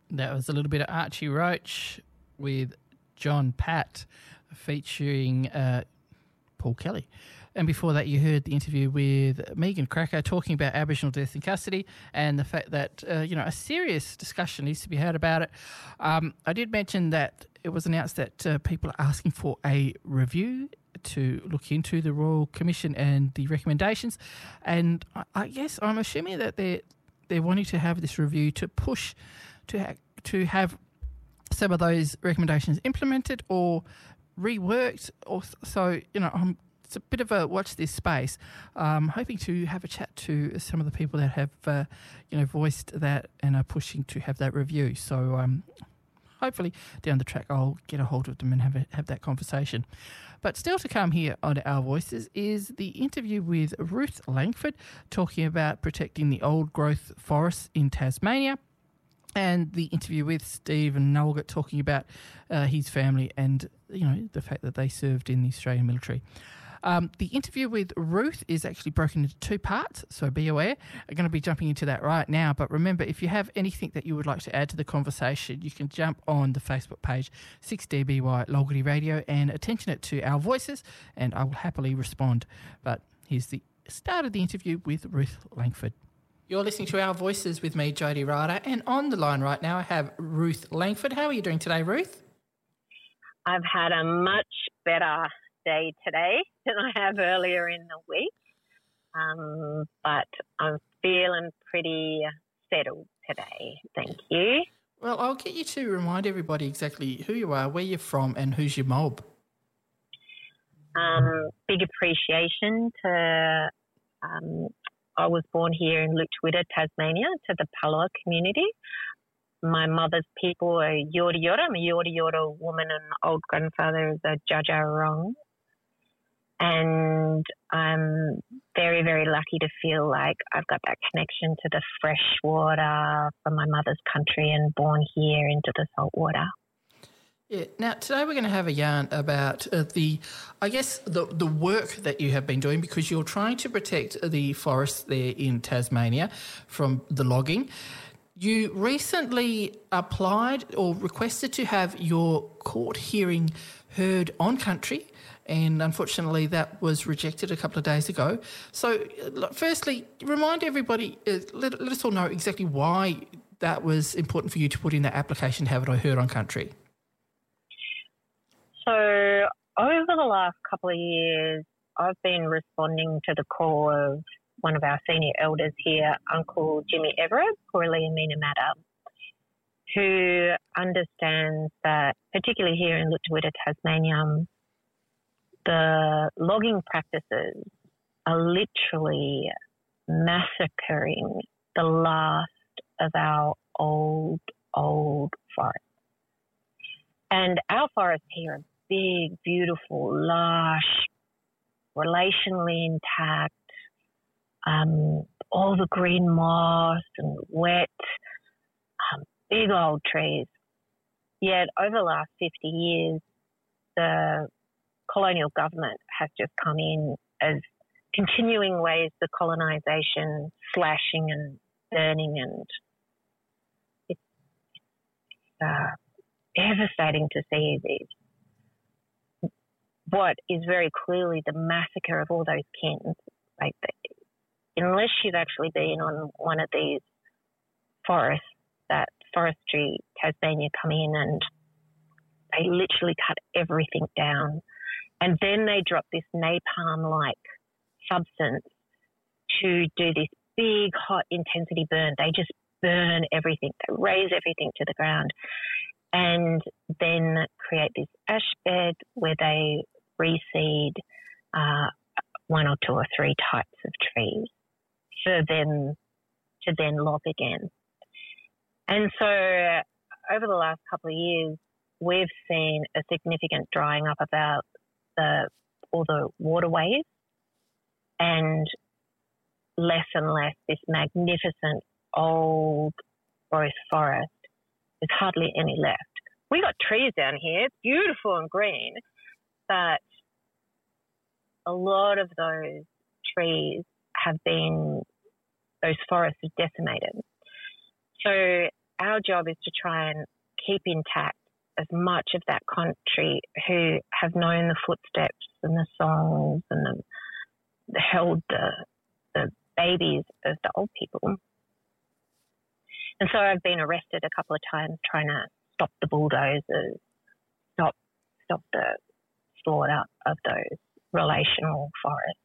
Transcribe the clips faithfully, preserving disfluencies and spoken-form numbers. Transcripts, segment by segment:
That was a little bit of Archie Roach with John Pat featuring uh, Paul Kelly. And before that, you heard the interview with Megan Cracker talking about Aboriginal death in custody and the fact that, uh, you know, a serious discussion needs to be had about it. Um, I did mention that it was announced that uh, people are asking for a review to look into the Royal Commission and the recommendations. And I, I guess I'm assuming that they're, they're wanting to have this review to push to ha- to have some of those recommendations implemented or reworked. Or so, you know, I'm, it's a bit of a watch this space. I'm hoping to have a chat to some of the people that have, uh, you know, voiced that and are pushing to have that review. So um, hopefully down the track I'll get a hold of them and have a, have that conversation. But still to come here on Our Voices is the interview with Ruth Langford talking about protecting the old growth forests in Tasmania, and the interview with Stephen Nulgett talking about uh, his family and, you know, the fact that they served in the Australian military. Um, the interview with Ruth is actually broken into two parts, so be aware. I'm going to be jumping into that right now. But remember, if you have anything that you would like to add to the conversation, you can jump on the Facebook page, six D B Y Logarty Radio, and attention it to Our Voices, and I will happily respond. But here's the start of the interview with Ruth Langford. You're listening to Our Voices with me, Jody Ryder, and on the line right now I have Ruth Langford. How are you doing today, Ruth? I've had a much better day today than I have earlier in the week, um, but I'm feeling pretty settled today. Thank you. Well, I'll get you to remind everybody exactly who you are, where you're from, and who's your mob. Um, big appreciation to... Um, I was born here in Lutruwita, Tasmania, to the Palawa community. My mother's people are Yorta Yorta. I'm a Yorta Yorta woman, and old grandfather is a Jajarong. And I'm very, very lucky to feel like I've got that connection to the fresh water from my mother's country and born here into the salt water. Yeah. Now, today we're going to have a yarn about uh, the, I guess, the the work that you have been doing, because you're trying to protect the forests there in Tasmania from the logging. You recently applied or requested to have your court hearing heard on country, and unfortunately that was rejected a couple of days ago. So, firstly, remind everybody, uh, let, let us all know exactly why that was important for you to put in that application to have it heard on country. So over the last couple of years, I've been responding to the call of one of our senior elders here, Uncle Jimmy Everett, Corleamina Madam, who understands that, particularly here in Lutruwita, Tasmania, the logging practices are literally massacring the last of our old, old forests. And our forests here are big, beautiful, lush, relationally intact, um, all the green moss and wet, um, big old trees. Yet over the last fifty years, the colonial government has just come in as continuing ways the colonisation, slashing and burning, and it's uh, devastating to see these. What is very clearly the massacre of all those kins. Like, unless you've actually been on one of these forests, that Forestry Tasmania come in and they literally cut everything down, and then they drop this napalm-like substance to do this big hot intensity burn. They just burn everything. They raise everything to the ground, and then create this ash bed where they reseed uh, one or two or three types of trees for them to then log again. And so over the last couple of years, we've seen a significant drying up of our, the, all the waterways, and less and less this magnificent old growth forest. There's hardly any left. We got trees down here, it's beautiful and green, but a lot of those trees have been, those forests are decimated. So our our job is to try and keep intact as much of that country who have known the footsteps and the songs and the, the held the, the babies of the old people. And so I've been arrested a couple of times trying to stop the bulldozers, stop stop the slaughter of those relational forests.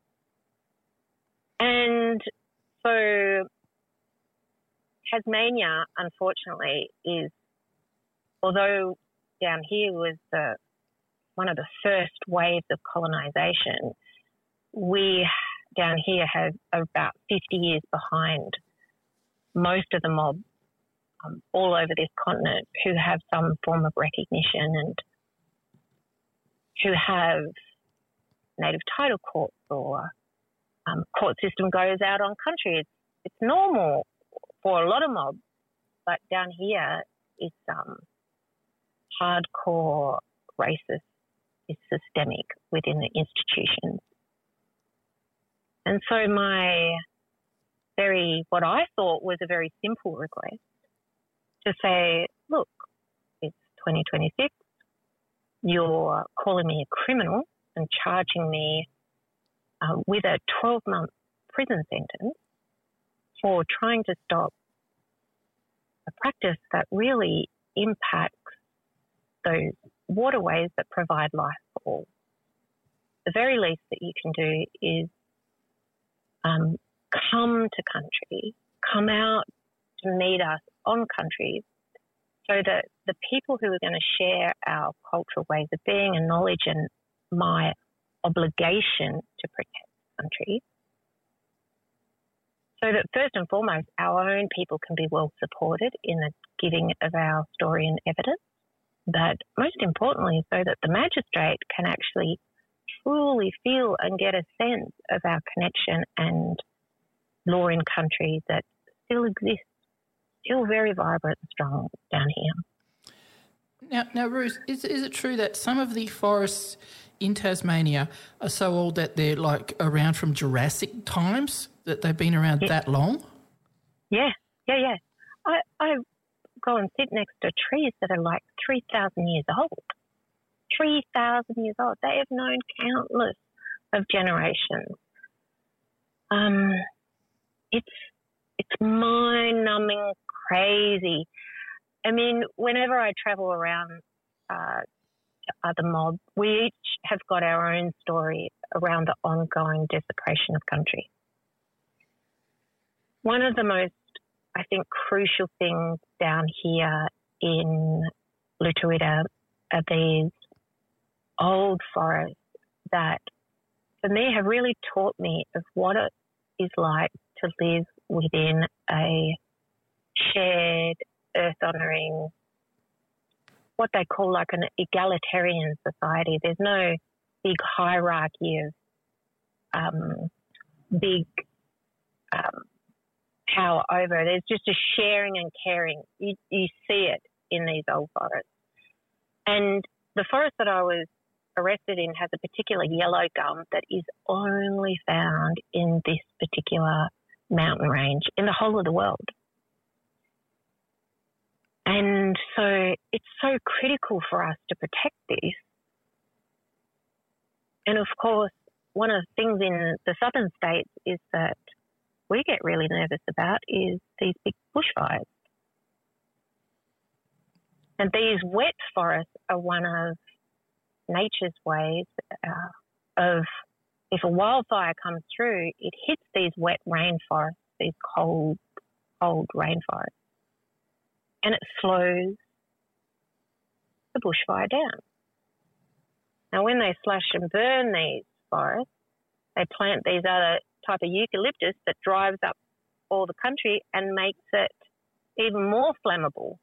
And so Tasmania, unfortunately, is, although down here was the one of the first waves of colonisation, we down here have about fifty years behind most of the mob um, all over this continent who have some form of recognition and who have native title courts or um, court system goes out on country. It's, it's normal for a lot of mobs, but down here it's um, hardcore racist, is systemic within the institutions. And so my very, what I thought was a very simple request to say, look, it's twenty twenty-six, you're calling me a criminal and charging me uh, with a twelve-month prison sentence for trying to stop a practice that really impacts those waterways that provide life for all. The very least that you can do is um, come to country, come out to meet us on country so that the people who are going to share our cultural ways of being and knowledge and my obligation to protect the country, so that first and foremost our own people can be well supported in the giving of our story and evidence, but most importantly so that the magistrate can actually truly feel and get a sense of our connection and law in country that still exists, still very vibrant and strong down here. Now, now, Ruth, is is it true that some of the forests in Tasmania are so old that they're like around from Jurassic times, that they've been around yeah. that long? Yeah, yeah, yeah. I, I go and sit next to trees that are like three thousand years old. three thousand years old. They have known countless of generations. Um, it's it's mind-numbing, crazy. I mean, whenever I travel around uh, to other mobs, we each have got our own story around the ongoing desecration of country. One of the most, I think, crucial things down here in Lutruwita are these old forests that, for me, have really taught me of what it is like to live within a shared, earth-honouring, what they call like an egalitarian society. There's no big hierarchy of um, big um, power over. There's just a sharing and caring. You, you see it in these old forests. And the forest that I was arrested in has a particular yellow gum that is only found in this particular mountain range in the whole of the world. And so it's so critical for us to protect this. And of course, one of the things in the southern states is that we get really nervous about is these big bushfires. And these wet forests are one of nature's ways uh, of, if a wildfire comes through, it hits these wet rainforests, these cold, cold rainforests, and it slows the bushfire down. Now, when they slash and burn these forests, they plant these other type of eucalyptus that drives up all the country and makes it even more flammable.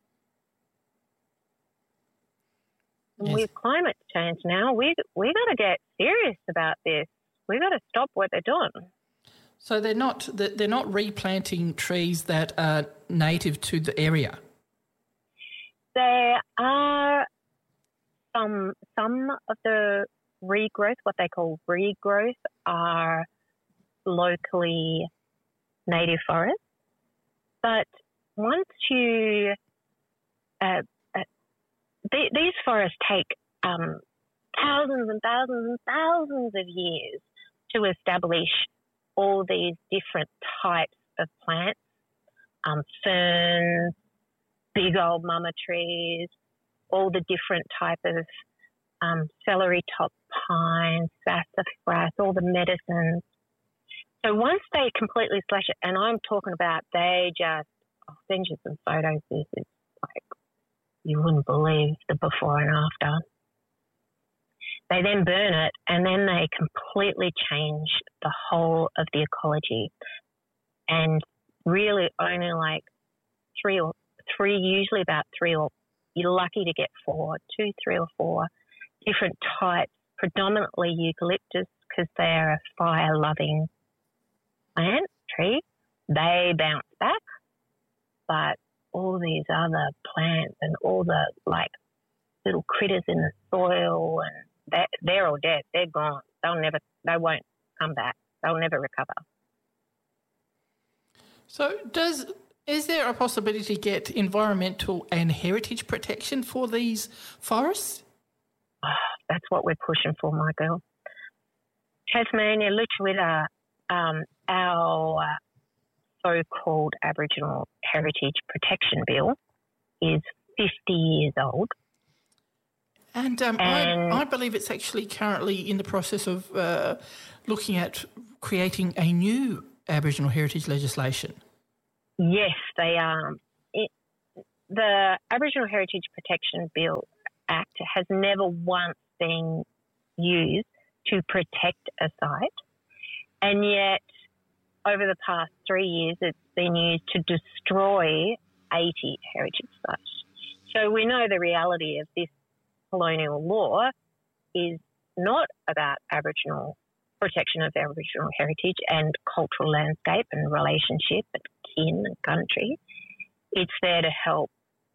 And yes. With climate change now, we we got to get serious about this. We've got to stop what they're doing. So they're not they're not replanting trees that are native to the area? There are some some of the regrowth, what they call regrowth, are locally native forests, but once you, uh, uh, th- these forests take um, thousands and thousands and thousands of years to establish all these different types of plants, um, ferns, big old mama trees, all the different type of um, celery top pine, sassafras, all the medicines. So once they completely slash it, and I'm talking about they just, I'll send you some photos. This is like, you wouldn't believe the before and after. They then burn it, and then they completely change the whole of the ecology. And really only like three or three, usually about three or, you're lucky to get four, two, three or four different types, predominantly eucalyptus, because they are a fire-loving plant, tree. They bounce back, but all these other plants and all the like little critters in the soil, and they're, they're all dead. They're gone. They'll never, they won't come back. They'll never recover. So does is there a possibility to get environmental and heritage protection for these forests? Oh, that's what we're pushing for, my girl. Tasmania, Lutruwita, um, our so-called Aboriginal Heritage Protection Bill is fifty years old. And, um, and I, I believe it's actually currently in the process of uh, looking at creating a new Aboriginal heritage legislation. Yes, they are. It, the Aboriginal Heritage Protection Bill Act has never once been used to protect a site, and yet over the past three years it's been used to destroy eighty heritage sites. So we know the reality of this colonial law is not about Aboriginal protection of Aboriginal heritage and cultural landscape and relationship and kin and country. It's there to help.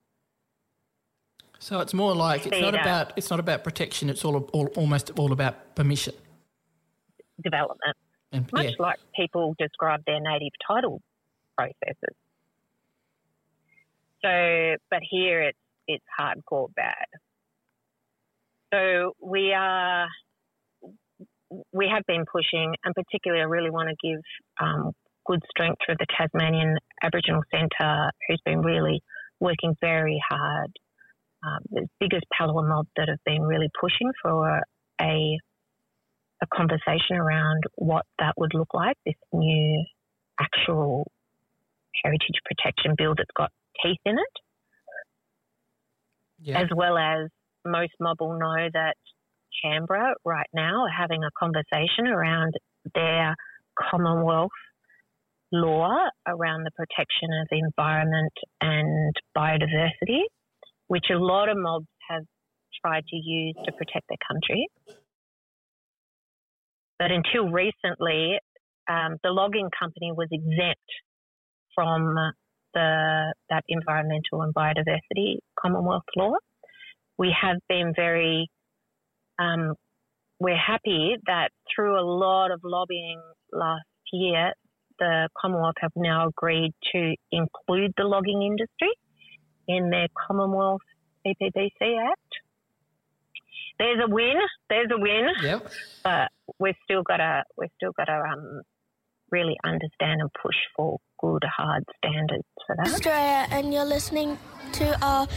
So it's more like it's not about it's not about protection. It's all, all almost all about permission, development, and, much yeah. like people describe their native title processes. So, but here it's it's hardcore bad. So we are. We have been pushing, and particularly I really want to give um, good strength to the Tasmanian Aboriginal Centre, who's been really working very hard. Um, the biggest Palawa mob that have been really pushing for a a conversation around what that would look like, this new actual heritage protection bill that's got teeth in it. Yeah. As well as most mob will know that Canberra right now are having a conversation around their Commonwealth law around the protection of the environment and biodiversity, which a lot of mobs have tried to use to protect their country. But until recently, um, the logging company was exempt from the that environmental and biodiversity Commonwealth law. We have been very Um, we're happy that through a lot of lobbying last year, the Commonwealth have now agreed to include the logging industry in their Commonwealth C P B C Act. There's a win. There's a win. Yep. But we've still got to we've still got to um, really understand and push for good, hard standards for that. Australia, and you're listening to our